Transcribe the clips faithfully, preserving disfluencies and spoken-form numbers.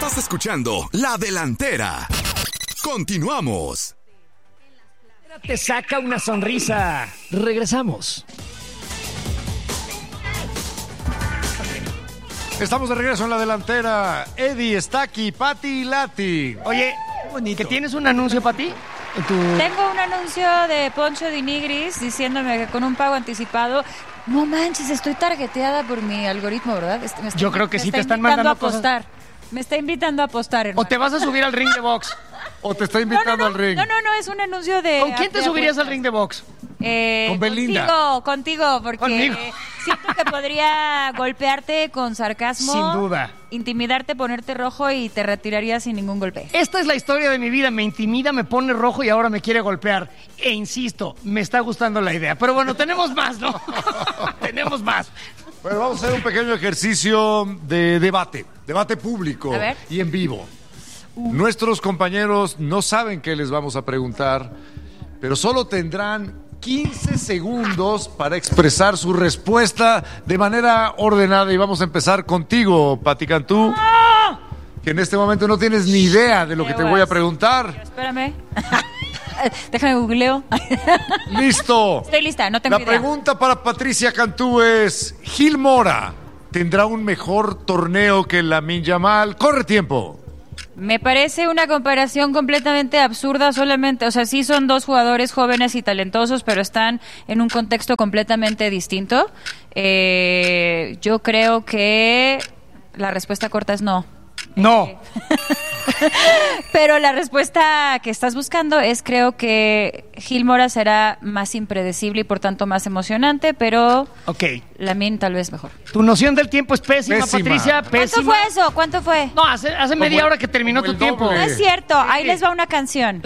Estás escuchando La Delantera. Continuamos. Te saca una sonrisa. Regresamos. Estamos de regreso en La Delantera. Eddie está aquí, Pati y Lati. Oye, ¿que tienes un anuncio para ti? Tu... Tengo un anuncio de Poncho de Nigris diciéndome que con un pago anticipado... No manches, estoy targeteada por mi algoritmo, ¿verdad? Este, me está, Yo creo que sí te están mandando mandando a apostar. cosas. Me está invitando a apostar, hermano. ¿O te vas a subir al ring de box? ¿O te está invitando no, no, no, al ring? No, no, no, es un anuncio de... ¿Con quién te de subirías apuestas. al ring de box? Eh, Con Belinda. Contigo, contigo, porque Conmigo. siento que podría golpearte con sarcasmo. Sin duda. Intimidarte, ponerte rojo y te retirarías sin ningún golpe. Esta es la historia de mi vida. Me intimida, me pone rojo y ahora me quiere golpear. E insisto, me está gustando la idea. Pero bueno, tenemos más, ¿no? Tenemos más. Bueno, vamos a hacer un pequeño ejercicio de debate. Debate público A ver. y en vivo. Nuestros compañeros no saben qué les vamos a preguntar, pero solo tendrán quince segundos para expresar su respuesta de manera ordenada. Y vamos a empezar contigo, Pati Cantú, que en este momento no tienes ni idea de lo que te voy a preguntar. Espérame. Déjame googleo. ¡Listo! Estoy lista, no tengo La idea. pregunta para Patricia Cantú es: ¿Gil Mora tendrá un mejor torneo que Lamine Yamal? ¡Corre tiempo! Me parece una comparación completamente absurda solamente, o sea, sí son dos jugadores jóvenes y talentosos, pero están en un contexto completamente distinto. Eh, yo creo que la respuesta corta es no. No. Eh, pero la respuesta que estás buscando es, creo que Gil Mora será más impredecible y por tanto más emocionante, pero Ok. Lamine tal vez mejor. Tu noción del tiempo es pésima, Pésima. Patricia. ¿Cuánto Pésima. fue eso? ¿Cuánto fue? No, hace, hace media el- hora que terminó como tu el tiempo. doble. No es cierto, ahí les va una canción.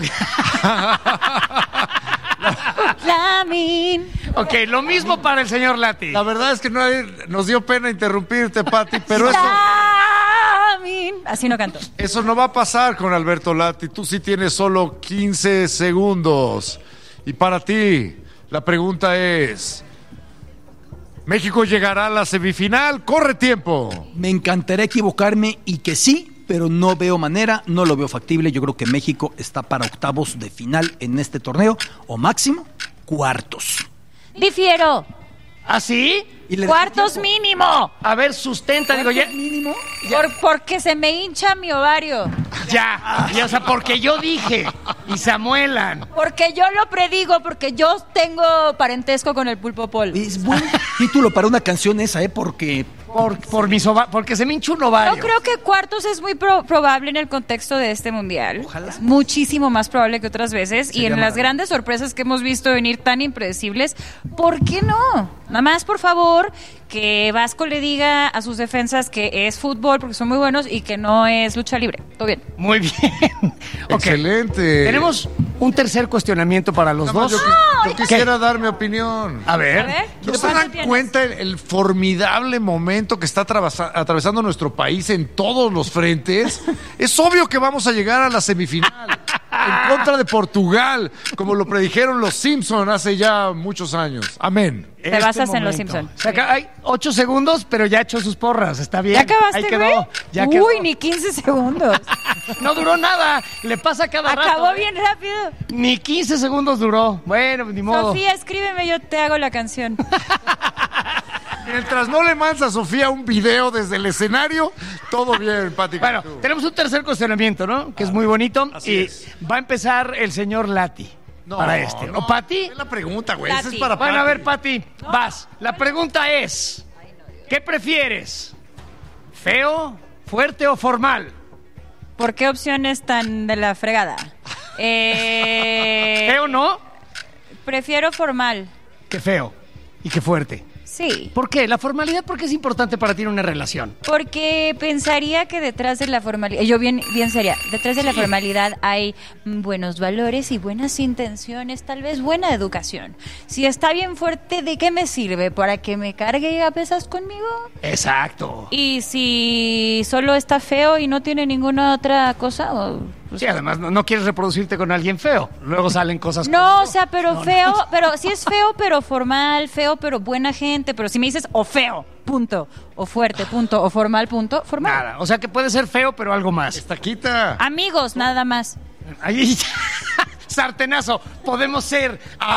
Lamine. Ok, lo mismo para el señor Lati. La verdad es que no hay- nos dio pena interrumpirte, Pati, pero eso, Lamine. Así no canto. eso no va a pasar con Alberto Lati. Tú sí tienes solo quince segundos. Y para ti, la pregunta es: ¿México llegará a la semifinal? ¡Corre tiempo! Me encantaría equivocarme y que sí, pero no veo manera, no lo veo factible. Yo creo que México está para octavos de final en este torneo, o máximo, cuartos. Difiero. ¿Ah, sí? Y le- Cuartos mínimo. A ver, sustenta, digo, ya. Mínimo. Por, porque se me hincha mi ovario. Ya. Y, o sea, porque yo dije. Y Samuelan. Porque yo lo predigo, porque yo tengo parentesco con el pulpo Paul. Es buen título para una canción esa, ¿eh? Porque Por, por mis ova- porque se me hincha un ovario. Yo creo que cuartos es muy pro- probable en el contexto de este mundial. Ojalá. Es muchísimo más probable que otras veces. y Sería en las maravilloso. grandes sorpresas que hemos visto venir tan impredecibles, ¿por qué no? Nada más, por favor, que Vasco le diga a sus defensas que es fútbol porque son muy buenos y que no es lucha libre. Todo bien. Muy bien. Ok. Excelente. Tenemos un tercer cuestionamiento para los Nada más dos. Yo, quis- yo quisiera dar mi opinión. A ver. A ver. ¿No se ¿cuánto dan tienes? cuenta el, el formidable momento que está atravesa- atravesando nuestro país en todos los frentes? Es obvio que vamos a llegar a la semifinal en contra de Portugal, como lo predijeron los Simpson hace ya muchos años. Amén. Te Este basas en los momento. Simpson. Se acaba- hay ocho segundos, pero ya echó sus porras. Está bien. ¿Ya acabaste, Ahí quedó. güey? Ya Uy, quedó. ni quince segundos. No duró nada. Le pasa cada rato. Acabó ¿eh? bien rápido. Ni quince segundos duró. Bueno, ni modo. Sofía, escríbeme, yo te hago la canción. Mientras no le mandas a Sofía un video desde el escenario, todo bien, Pati. Bueno, Cantú. tenemos un tercer cuestionamiento, ¿no? Que es muy bonito. así y es. va a empezar el señor Lati. No, para este. no, ¿O Pati? Es la pregunta, güey. Esa es Lati. para Bueno, a Pati. ver, Pati, vas. La pregunta es: ¿qué prefieres? ¿Feo, fuerte o formal? ¿Por qué opciones tan de la fregada? Eh, ¿Feo no? Prefiero formal. Que feo. Y que fuerte. Sí. ¿Por qué? La formalidad, ¿por qué es importante para ti en una relación? Porque pensaría que detrás de la formalidad, yo bien, bien seria, detrás de la formalidad hay buenos valores y buenas intenciones, tal vez buena educación. Si está bien fuerte, ¿de qué me sirve? ¿Para que me cargue a pesas conmigo? Exacto. Y si solo está feo y no tiene ninguna otra cosa, o, pues, Sí, además no, no quieres reproducirte con alguien feo. Luego salen cosas no, como o sea, pero no, feo, no. pero sí es feo, pero formal, feo, pero buena gente, pero si me dices o feo, punto, o fuerte, punto, o formal, punto, formal. Nada, o sea que puede ser feo, pero algo más. Taquita. Amigos, nada más. Ahí, sartenazo, podemos ser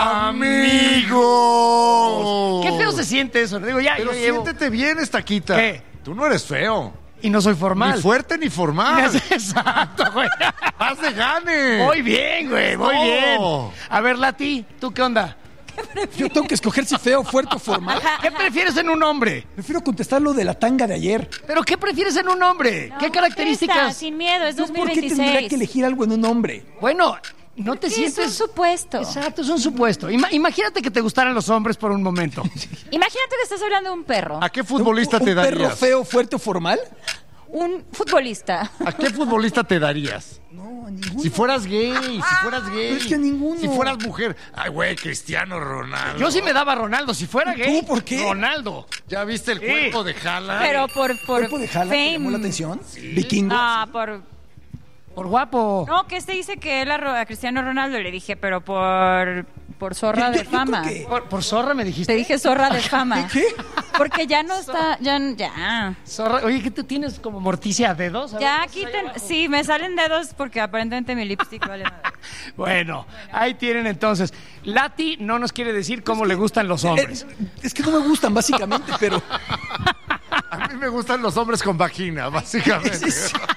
Amigos. Qué feo se siente eso. Digo, ya, Pero yo llevo- siéntete bien, Estaquita. ¿Qué? Tú no eres feo. Y no soy formal. Ni fuerte ni formal. Exacto, güey. ¡Haz de gane! Muy bien, güey, muy No. bien. A ver, Lati, ¿tú qué onda? Yo tengo que escoger si feo, fuerte o formal. ¿Qué prefieres en un hombre? Prefiero contestar lo de la tanga de ayer. ¿Pero qué prefieres en un hombre? ¿Qué No, características? contesta, sin miedo, es Yo, dos mil ¿por qué tendría veintiséis. que elegir algo en un hombre? Bueno, no te Sí, es un sientes... supuesto. Exacto, es un supuesto. Ima- imagínate que te gustaran los hombres por un momento. Imagínate que estás hablando de un perro, ¿A qué futbolista ¿Un, te un perro darías? feo, fuerte o formal? un futbolista. ¿A qué futbolista te darías? No, a ninguno. Si fueras gay, si fueras gay. Pero es que a ninguno. Si fueras mujer. Ay, güey, Cristiano Ronaldo. Yo sí me daba a Ronaldo. Si fuera gay, ¿Tú por qué? Ronaldo. ¿Ya viste el Sí. cuerpo de Haaland? Pero por, por ¿Cuerpo de Jala te fame. llamó la atención? Vikingo. No, por... Por guapo. No, que este dice que él a, Ro- a Cristiano Ronaldo le dije, pero por, por zorra Yo- de yo creo fama. que- Por, por zorra me dijiste. Te dije zorra de fama. ¿Qué? Porque ya no está, ya, ya. Zorra. Oye, ¿qué tú tienes como morticia a dedos? A Ya ver, quiten, sí, me salen dedos porque aparentemente mi lipstick vale nada. Bueno, ahí tienen entonces. Lati no nos quiere decir cómo le gustan los hombres. Eh, es que no me gustan, básicamente, pero... A mí me gustan los hombres con vagina, básicamente.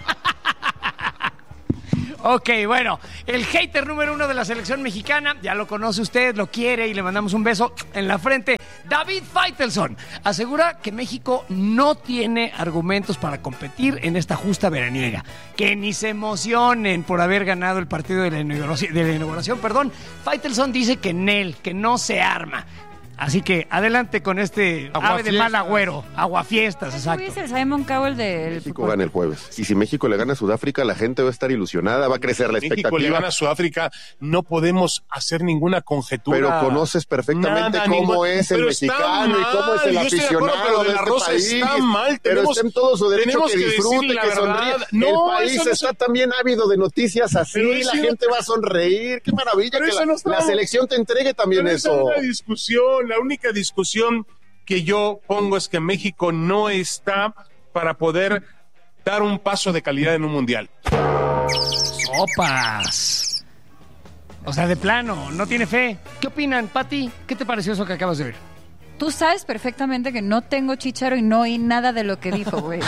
Ok, bueno, el hater número uno de la selección mexicana, ya lo conoce usted, lo quiere y le mandamos un beso en la frente. David Faitelson asegura que México no tiene argumentos para competir en esta justa veraniega. Que ni se emocionen por haber ganado el partido de la inauguración. De la inauguración perdón. Faitelson dice que Nel, que no se arma. Así que adelante con este ave de mal agüero. Aguafiestas, Eso exacto. dice el Simon Cowell del México fútbol. gana el jueves. Y si México le gana a Sudáfrica, la gente va a estar ilusionada, va a crecer la México le expectativa. gana a Sudáfrica, no podemos hacer ninguna conjetura. Pero conoces perfectamente Nada, cómo ningún- es el pero está mexicano y cómo es el mal, yo estoy de acuerdo, aficionado pero de de la este Rosa país. está mal, Pero tenemos- está en todo su derecho tenemos que que decir disfrute, la que verdad. sonríe. No, el país eso no está se- también ávido de noticias así, Pero la eso no- gente va a sonreír. Qué maravilla Pero que eso la, no está- la selección te entregue también Pero esa eso. es la discusión, la única discusión que yo pongo es que México no está para poder dar un paso de calidad en un mundial. Sopas. O sea, de plano, no tiene fe. ¿Qué opinan, Pati? ¿Qué te pareció eso que acabas de ver? Tú sabes perfectamente que no tengo chícharo y no oí nada de lo que dijo, güey.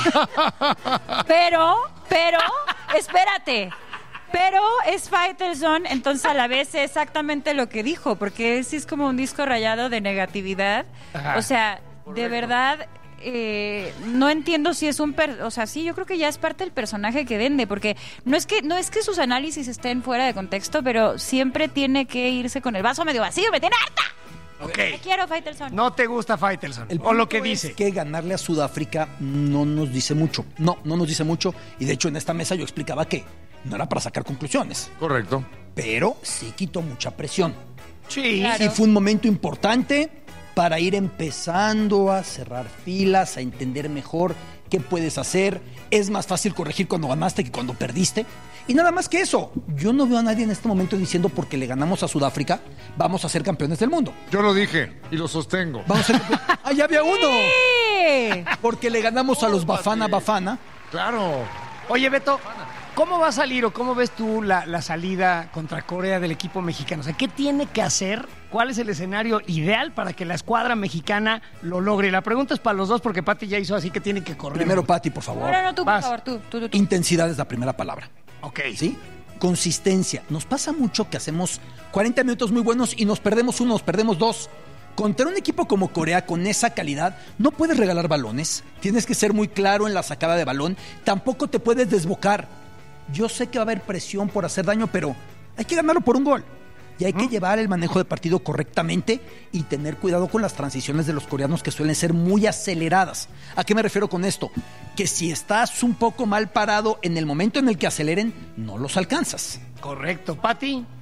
Pero, pero, espérate. Pero es Faitelson, entonces a la vez sé exactamente lo que dijo, porque sí es como un disco rayado de negatividad. Ajá. O sea, de verdad, eh, no entiendo si es un... Per- o sea, sí, yo creo que ya es parte del personaje que vende, porque no es que no es que sus análisis estén fuera de contexto, pero siempre tiene que irse con el vaso medio vacío, me tiene harta. Ok. Te quiero, Faitelson. No te gusta Faitelson. El O lo punto que es dice. que ganarle a Sudáfrica no nos dice mucho. No, no nos dice mucho. Y de hecho en esta mesa yo explicaba que no era para sacar conclusiones. Correcto. Pero sí quitó mucha presión. Sí. Claro. Y fue un momento importante para ir empezando a cerrar filas, a entender mejor qué puedes hacer. Es más fácil corregir cuando ganaste que cuando perdiste. Y nada más que eso. Yo no veo a nadie en este momento diciendo porque le ganamos a Sudáfrica, vamos a ser campeones del mundo. Yo lo dije y lo sostengo. Vamos a ser campeones. ¡Ah, ya había uno! Sí. Porque le ganamos a los Bafana Bafana. Claro. Oye, Beto, ¿cómo va a salir o cómo ves tú la, la salida contra Corea del equipo mexicano? O sea, ¿qué tiene que hacer? ¿Cuál es el escenario ideal para que la escuadra mexicana lo logre? Y la pregunta es para los dos porque Pati ya hizo así que tiene que correr. Primero, Pati, por favor. No, no, no, tú, por Vas. favor, tú, tú, tú, tú. Intensidad es la primera palabra. Ok. ¿Sí? Consistencia. Nos pasa mucho que hacemos cuarenta minutos muy buenos y nos perdemos uno, nos perdemos dos. Contra un equipo como Corea con esa calidad, no puedes regalar balones. Tienes que ser muy claro en la sacada de balón. Tampoco te puedes desbocar. Yo sé que va a haber presión por hacer daño, pero hay que ganarlo por un gol. Y hay que llevar el manejo de partido correctamente y tener cuidado con las transiciones de los coreanos que suelen ser muy aceleradas. ¿A qué me refiero con esto? Que si estás un poco mal parado en el momento en el que aceleren, no los alcanzas. Correcto. Pati,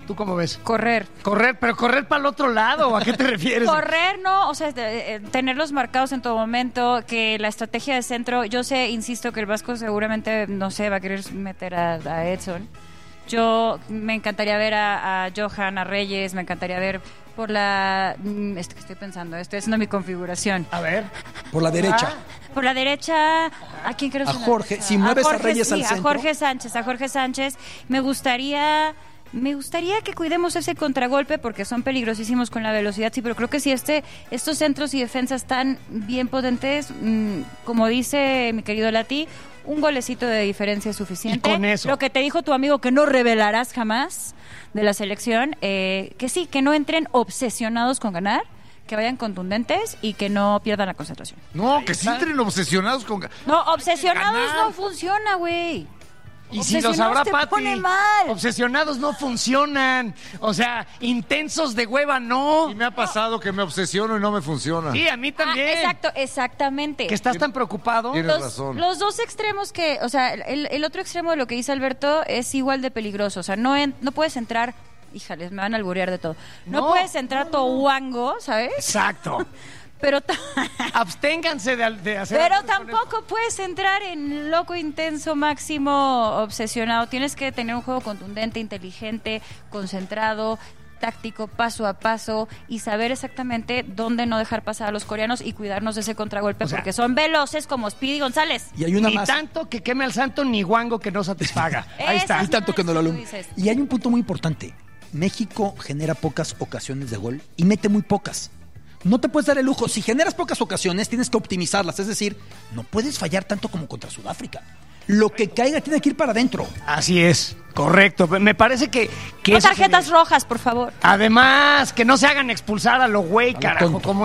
¿Tú cómo ves? Correr. Correr, pero correr para el otro lado, ¿a qué te refieres? Correr, no, o sea, de- eh, tenerlos marcados en todo momento, que la estrategia de centro, yo sé, insisto, que el Vasco seguramente, no sé, va a querer meter a, a Edson. Yo me encantaría ver a, a Johan, a Reyes, me encantaría ver por la... mm, Esto que estoy pensando, estoy haciendo mi configuración. A ver. Por la derecha. Por la derecha, ¿a quién creo A Jorge, si mueves a Reyes sí, al a centro. Jorge Sánchez, a Jorge Sánchez. Me gustaría... Me gustaría que cuidemos ese contragolpe porque son peligrosísimos con la velocidad, sí, pero creo que si este, estos centros y defensas están bien potentes, mmm, como dice mi querido Lati, un golecito de diferencia es suficiente. Y con eso. Lo que te dijo tu amigo que no revelarás jamás de la selección, eh, que sí, que no entren obsesionados con ganar, que vayan contundentes y que no pierdan la concentración. No, que sí entren obsesionados con... No, obsesionados ganar. no funciona, güey. Y si lo sabrá Obsesionados te Pati, pone mal. obsesionados no funcionan. O sea, intensos de hueva no. Y me ha pasado que me obsesiono y no me funciona. Sí, a mí también. Ah, exacto, exactamente. Que estás tan preocupado. Tienes los, razón. los dos extremos que, o sea, el, el otro extremo de lo que dice Alberto es igual de peligroso. O sea, no, en- no puedes entrar, híjales, me van a alburear de todo. No, No, puedes entrar tohuango, ¿sabes? Exacto. Pero, ta- Absténganse de, de hacer. pero tampoco puedes entrar en loco, intenso, máximo, obsesionado. Tienes que tener un juego contundente, inteligente, concentrado, táctico, paso a paso y saber exactamente dónde no dejar pasar a los coreanos y cuidarnos de ese contragolpe O sea, porque son veloces como Speedy González. Y hay una Ni más. tanto que queme al santo, ni guango que no satisfaga. Ahí está. Esas Y tanto que no lo madres, alum- tú dices. Y hay un punto muy importante. México genera pocas ocasiones de gol y mete muy pocas. No te puedes dar el lujo. Si generas pocas ocasiones, tienes que optimizarlas. Es decir, no puedes fallar tanto como contra Sudáfrica. Lo que caiga tiene que ir para adentro. Así es, correcto. Me parece que. que No eso tarjetas sería- rojas, por favor. Además, que no se hagan expulsar a lo güey, lo carajo. tonto. Como